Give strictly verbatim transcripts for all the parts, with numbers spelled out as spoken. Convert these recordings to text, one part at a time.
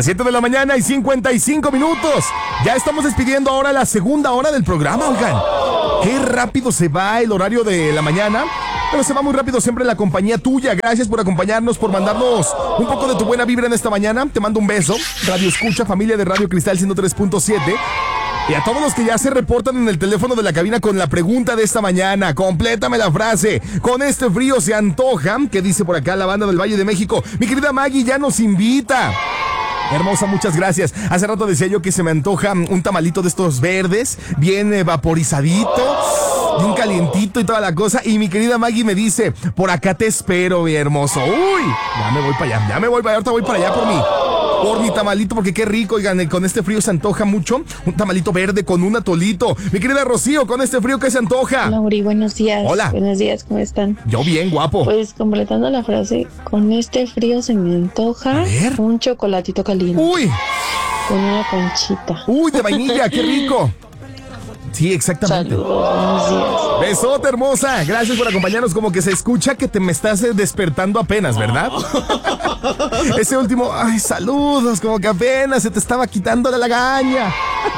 Las siete de la mañana y cincuenta y cinco minutos. Ya estamos despidiendo ahora la segunda hora del programa, oigan. Qué rápido se va el horario de la mañana. Pero se va muy rápido siempre la compañía tuya. Gracias por acompañarnos, por mandarnos un poco de tu buena vibra en esta mañana. Te mando un beso. Radio Escucha, familia de Radio Cristal ciento tres punto siete. Y a todos los que ya se reportan en el teléfono de la cabina con la pregunta de esta mañana, complétame la frase. Con este frío se antoja, que dice por acá la banda del Valle de México. Mi querida Maggie ya nos invita. Hermosa, muchas gracias. Hace rato decía yo que se me antoja un tamalito de estos verdes, bien eh, vaporizadito, bien calientito y toda la cosa. Y mi querida Maggie me dice, por acá te espero, mi hermoso. Uy, ya me voy para allá, ya me voy para allá, ahorita voy para allá por mí. Por mi tamalito, porque qué rico, oigan, con este frío se antoja mucho. Un tamalito verde con un atolito. Mi querida Rocío, con este frío, ¿qué se antoja? Hola, Uri, buenos días. Hola. Buenos días, ¿cómo están? Yo bien, guapo. Pues completando la frase, con este frío se me antoja un chocolatito caliente. Uy. Con una conchita. Uy, de vainilla, qué rico. Sí, exactamente. Saludos, buenos días. Besote, hermosa. Gracias por acompañarnos. Como que se escucha que te me estás eh, despertando apenas, ¿verdad? Ese último, ay, saludos, como que apenas se te estaba quitando la lagaña.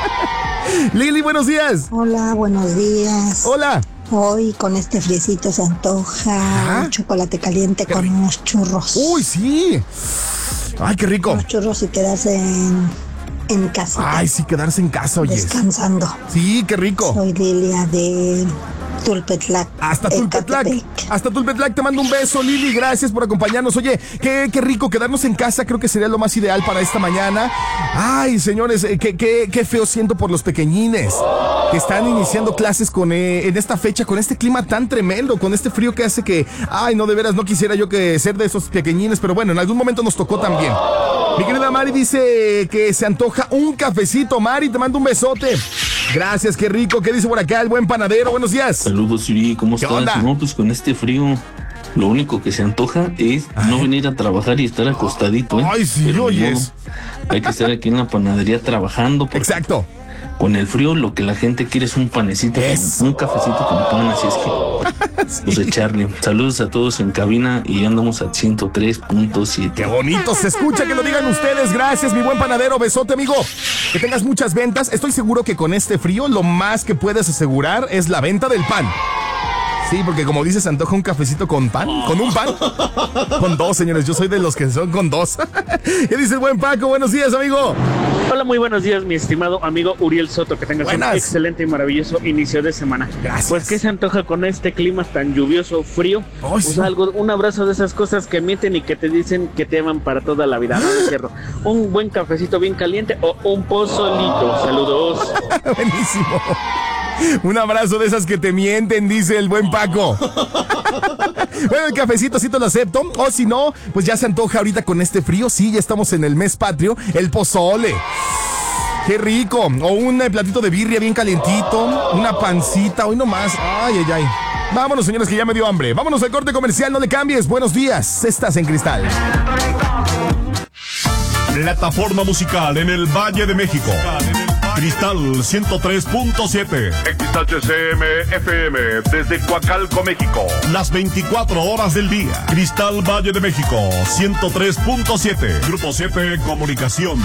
Lili, buenos días. Hola, buenos días. Hola. Hoy con este friecito se antoja ¿Ah? un chocolate caliente con unos churros. Uy, sí. Ay, qué rico. Unos churros y quedarse en, en casa. Ay, sí, quedarse en casa, oye. Descansando. Sí, qué rico. Soy Lilia de Tulpetlac. Hasta Tulpetlac. Hasta Tulpetlac te mando un beso, Lili. Gracias por acompañarnos. Oye, qué, qué rico quedarnos en casa. Creo que sería lo más ideal para esta mañana. Ay, señores, eh, qué, qué, qué feo siento por los pequeñines que están iniciando clases con eh, en esta fecha, con este clima tan tremendo, con este frío que hace que, ay, no, de veras, no quisiera yo que ser de esos pequeñines, pero bueno, en algún momento nos tocó también. Mi querida Mari dice que se antoja un cafecito. Mari, te mando un besote. Gracias, qué rico. ¿Qué dice por acá el buen panadero? Buenos días. Saludos, Yuri, ¿cómo ¿Qué estás? onda? No, pues con este frío, lo único que se antoja es Ay. no venir a trabajar y estar acostadito, ¿eh? Ay, sí, Pero ni oyes. modo, hay que estar aquí en la panadería trabajando. Exacto. Con el frío lo que la gente quiere es un panecito, Eso. un cafecito con pan, así es que Sí. pues echarle. Saludos a todos en cabina y ya andamos a ciento tres punto siete. Qué bonito se escucha que lo digan ustedes. Gracias, mi buen panadero. Besote, amigo. Que tengas muchas ventas. Estoy seguro que con este frío lo más que puedes asegurar es la venta del pan. Sí, porque como dices, se antoja un cafecito con pan. ¿Con un pan? Con dos, señores. Yo soy de los que son con dos. ¿Qué dice el buen Paco? Buenos días, amigo. Hola, muy buenos días, mi estimado amigo Uriel Soto. Que tengas Buenas. un excelente y maravilloso inicio de semana. Gracias. Pues, ¿qué se antoja con este clima tan lluvioso, frío? Ay, Pues sí. algo, un abrazo de esas cosas que mienten y que te dicen que te aman para toda la vida. No, no es cierto. Un buen cafecito bien caliente o un pozolito. Saludos. Buenísimo. Un abrazo de esas que te mienten, dice el buen Paco. Bueno, el cafecito sí te lo acepto. O si no, pues ya se antoja ahorita con este frío. Sí, ya estamos en el mes patrio. El pozole. Qué rico. O un eh, platito de birria bien calientito. Una pancita. Hoy nomás. Ay, ay, ay. Vámonos, señores, que ya me dio hambre. Vámonos al corte comercial. No le cambies. Buenos días. Estás en Cristal. Plataforma musical en el Valle de México. Cristal ciento tres punto siete. X H C M F M desde Coacalco, México. Las veinticuatro horas del día. Cristal Valle de México ciento tres punto siete. Grupo siete Comunicación.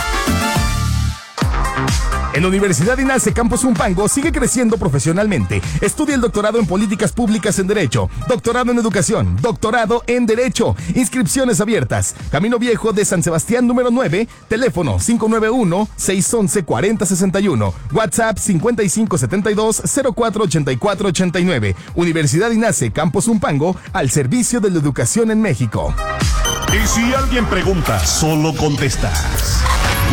En la Universidad INACE Campus Zumpango sigue creciendo profesionalmente. Estudia el doctorado en Políticas Públicas en Derecho, doctorado en Educación, doctorado en Derecho. Inscripciones abiertas. Camino Viejo de San Sebastián número nueve, teléfono cinco nueve uno, seis uno uno, cuatro cero seis uno, WhatsApp cincuenta y cinco setenta y dos, cero cuatro ochenta y cuatro ochenta y nueve. Universidad INACE Campus Zumpango, al servicio de la educación en México. Y si alguien pregunta, solo contestas.